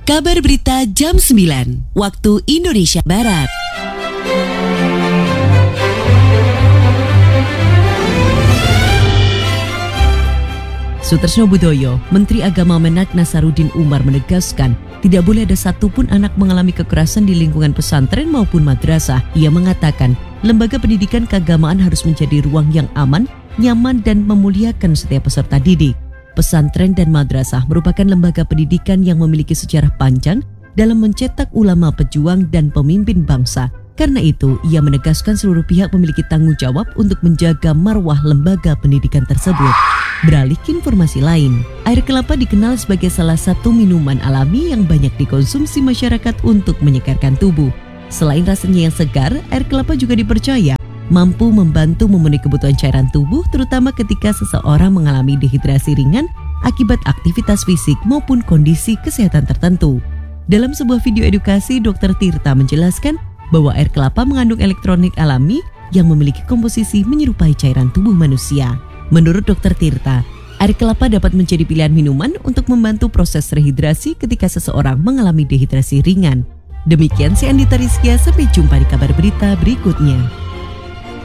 Kabar Berita Jam 9, waktu Indonesia Barat. Sutresno Budoyo, Menteri Agama Menak Nasaruddin Umar menegaskan, tidak boleh ada satupun anak mengalami kekerasan di lingkungan pesantren maupun madrasah. Ia mengatakan, lembaga pendidikan keagamaan harus menjadi ruang yang aman, nyaman dan memuliakan setiap peserta didik. Pesantren dan madrasah merupakan lembaga pendidikan yang memiliki sejarah panjang dalam mencetak ulama pejuang dan pemimpin bangsa. Karena itu, ia menegaskan seluruh pihak memiliki tanggung jawab untuk menjaga marwah lembaga pendidikan tersebut. Beralih ke informasi lain, air kelapa dikenal sebagai salah satu minuman alami yang banyak dikonsumsi masyarakat untuk menyegarkan tubuh. Selain rasanya yang segar, air kelapa juga dipercaya mampu membantu memenuhi kebutuhan cairan tubuh, terutama ketika seseorang mengalami dehidrasi ringan akibat aktivitas fisik maupun kondisi kesehatan tertentu. Dalam sebuah video edukasi, Dr. Tirta menjelaskan bahwa air kelapa mengandung elektrolit alami yang memiliki komposisi menyerupai cairan tubuh manusia. Menurut Dr. Tirta, air kelapa dapat menjadi pilihan minuman untuk membantu proses rehidrasi ketika seseorang mengalami dehidrasi ringan. Demikian saya Andita Rizkia, sampai jumpa di kabar berita berikutnya.